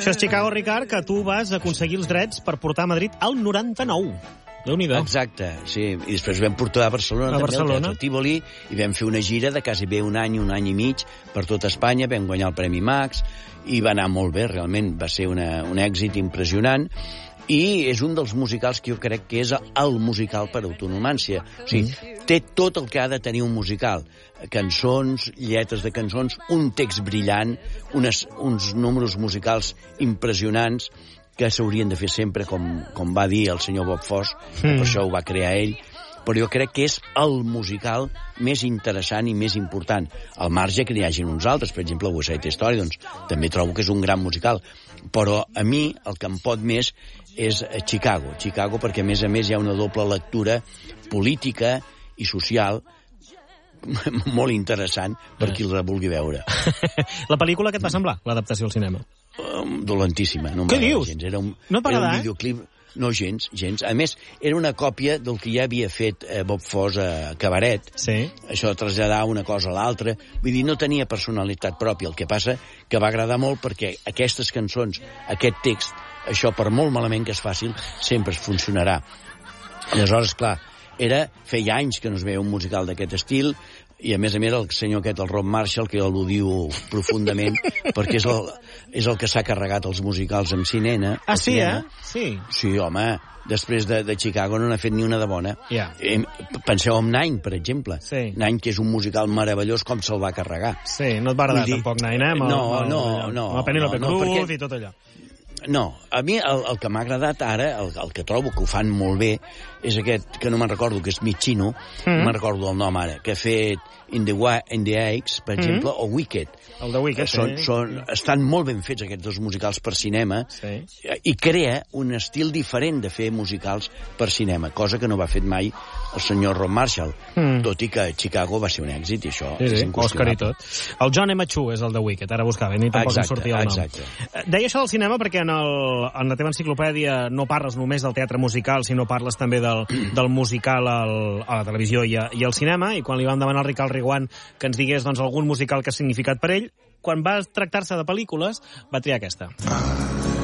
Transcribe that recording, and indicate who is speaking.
Speaker 1: Això és Chicago, Ricard, que tu vas aconseguir els drets per portar a Madrid al 99. Déu-n'hi-do.
Speaker 2: Exacte, sí. I després vam portar a Barcelona, també, al Teatre Tívoli, i vam fer una gira de quasi bé un any i mig per tot Espanya, vam guanyar el Premi Max, i va anar molt bé, realment va ser un èxit impressionant, i és un dels musicals que jo crec que és el musical per autonomància. O sigui, té tot el que ha de tenir un musical. Cançons, lletres de cançons, un text brillant, uns números musicals impressionants, que s'haurien de fer sempre, com va dir el senyor Bob Fosse, per això ho va crear ell, però jo crec que és el musical més interessant i més important. Al marge que n'hi hagin uns altres, per exemple, West Side Story, doncs també trobo que és un gran musical. Però a mi el que em pot més és Chicago, perquè a més hi ha una doble lectura política i social molt interessant per qui el vulgui veure.
Speaker 1: La pel·lícula què et va semblar, l'adaptació al cinema?
Speaker 2: Dolentíssima. No
Speaker 1: què dius?
Speaker 2: Gens. Era un
Speaker 1: videoclip...
Speaker 2: No, gens. A més, era una còpia del que ja havia fet Bob Fosse a Cabaret.
Speaker 1: Sí.
Speaker 2: Això de traslladar una cosa a l'altra. Vull dir, no tenia personalitat pròpia. El que passa que va agradar molt perquè aquestes cançons, aquest text, això per molt malament que es faci, sempre es funcionarà. Aleshores, clar, feia anys que no es veia un musical d'aquest estil, i a més el senyor aquest, el Rob Marshall, que l'odio profundament, perquè és el que s'ha carregat els musicals amb cinema.
Speaker 1: Ah, sí, Sí.
Speaker 2: Sí, home, després de Chicago no n'ha fet ni una de bona.
Speaker 1: Yeah.
Speaker 2: Penseu en Nine, per exemple.
Speaker 1: Sí.
Speaker 2: Nine, que és un musical meravellós, com se'l va carregar.
Speaker 1: Sí, no et va agradar tampoc Nine, eh?
Speaker 2: No.
Speaker 1: Amb la Penélope Cruz i tot allò.
Speaker 2: No, a mi el que m'ha agradat ara, el que trobo que ho fan molt bé, és aquest, que no me'n recordo, que és mig xino, no me'n recordo el nom ara, que ha fet In the Eggs, per exemple, o Wicked.
Speaker 1: El de Wicked,
Speaker 2: estan molt ben fets aquests dos musicals per cinema, i crea un estil diferent de fer musicals per cinema, cosa que no va fet mai el senyor Rob Marshall, tot i que Chicago va ser un èxit, i això és inqüestionable.
Speaker 1: Òscar i tot. El John M. Chu és el de Wicked, ara buscava, ni tampoc em sortia el nom.
Speaker 2: Exacte.
Speaker 1: Deia això del cinema perquè en la teva enciclopèdia no parles només del teatre musical, sinó parles també del musical a la televisió i al cinema, i quan li vam demanar al Ricard Reguant que ens digués algun musical que ha significat per ell, quan va tractar-se de pel·lícules, va triar aquesta.